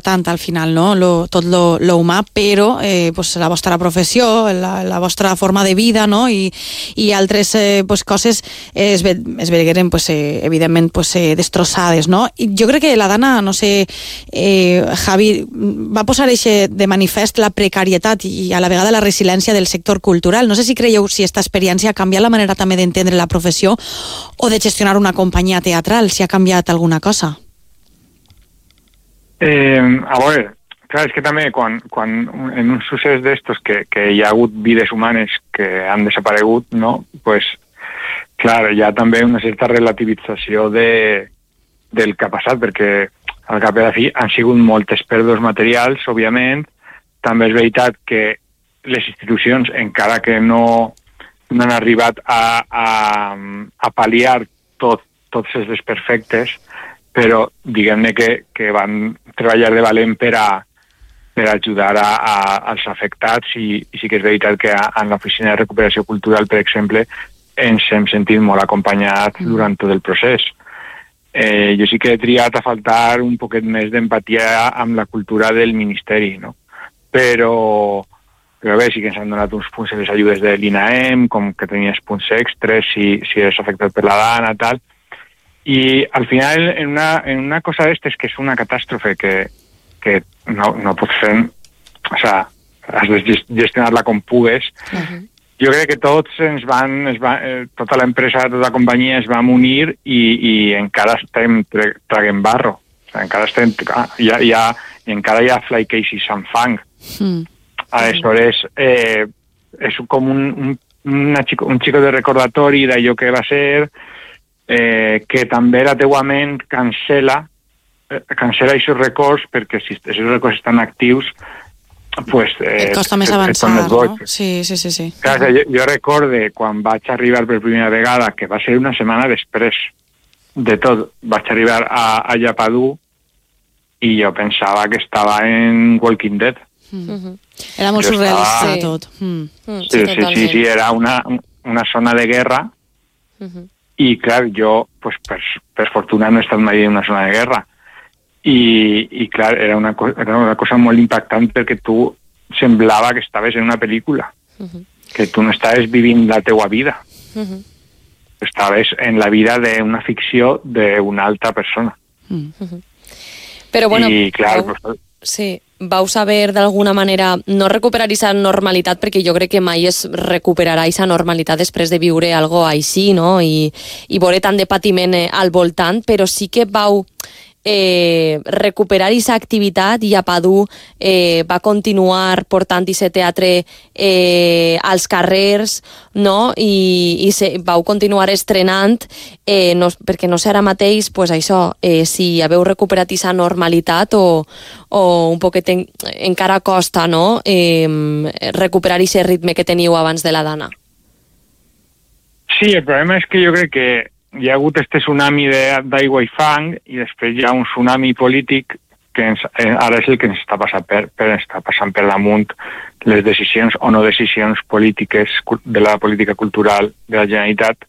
important al final, no? Tot lo humà, però pues, la vostra professió, la vostra forma de vida, no? I altres pues, coses es vegueren pues, evidentment pues, destrossades, no? I jo crec que la Dana, no sé, Javi, va posar de manifest la precarietat i a la vegada la resiliència del sector cultural. No sé si creieu si aquesta experiència ha canviat la manera també d'entendre la professió o de gestionar una companyia teatral, si ha canviat alguna cosa. A veure, clar, és que també quan en un succés d'estos que hi ha hagut vides humanes que han desaparegut, no? Pues, clar, hi ha també una certa relativització del que ha passat, perquè al cap i a la fi han sigut moltes pèrdues materials, òbviament. També és veritat que les institucions, encara que no han arribat a pal·liar tots els desperfectes, però diguem-ne que van treballar de valent per ajudar als afectats i sí que és veritat que en l'Oficina de Recuperació Cultural, per exemple, ens hem sentit molt acompanyats durant tot el procés. Jo sí que he triat a faltar un poquet més d'empatia amb la cultura del Ministeri, no? Però bé, sí que ens han donat uns punts en les ajudes de l'INAEM, com que tenies punts extres si eres afectat per la Dana, tal. I al final, en una cosa d'estes, que és una catàstrofe que no pots fer, o sigui, has de gestionar-la com pugues, jo crec que tota l'empresa, tota la companyia es va unir i encara estem traguent barro. O sigui, encara estem... encara hi ha fly cases amb fang. Aleshores, és com un xico de recordatori d'allò que va ser, que també la teua ment cancela aquests records, perquè si aquests records estan actius, pues, et costa més avançar, no? Sí. Clar, jo recorde quan vaig arribar per primera vegada, que va ser una setmana després de tot, vaig arribar a Llapadú i jo pensava que estava en Walking Dead. Era molt surrealista tot. Sí, era una zona de guerra i clar, jo pues, per fortuna no he estat mai en una zona de guerra i clar, era una cosa molt impactant perquè tu semblava que estaves en una pel·lícula, que tu no estaves vivint la teua vida, estaves en la vida d'una ficció d'una altra persona. Però bueno, i clar, sí, vau saber d'alguna manera no recuperar aquesta normalitat, perquè jo crec que mai es recuperarà aquesta normalitat després de viure algo així, no? I veure tant de patiment al voltant, però sí que vau recuperar aquesta activitat i Llapadú va continuar portant aquest teatre als carrers, no? I vau continuar estrenant, perquè no sé ara mateix pues això, si haveu recuperat aquesta normalitat o un poquet encara costa, no? Recuperar aquest ritme que teníeu abans de la Dana. Sí, el problema és que jo crec que hi ha hagut este tsunami d'aigua i fang i després hi ha un tsunami polític que ara és el que ens està passant per damunt les decisions o no decisions polítiques de la política cultural de la Generalitat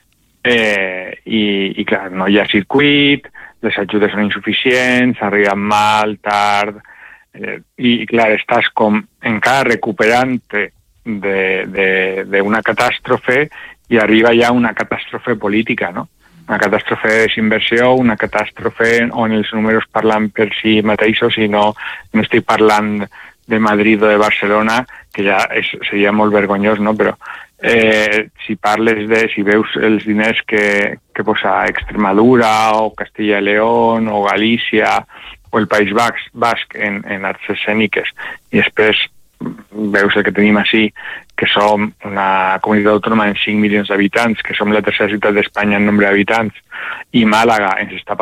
i clar, no hi ha circuit, les ajudes són insuficients, arriben mal, tard i clar, estàs com encara recuperant-te d'una catàstrofe i arriba ja una catàstrofe política, no? Una catàstrofe de desinversió, una catàstrofe on els números parlen per si mateixos i no estic parlant de Madrid o de Barcelona, que ja seria molt vergonyós, no? Però si veus els diners que posa Extremadura o Castilla y León o Galícia o el País Basc en arts escèniques i després veus el que tenim així, que som una comunitat autònoma amb 5 milions d'habitants, que som la tercera ciutat d'Espanya en nombre d'habitants, i Màlaga ens està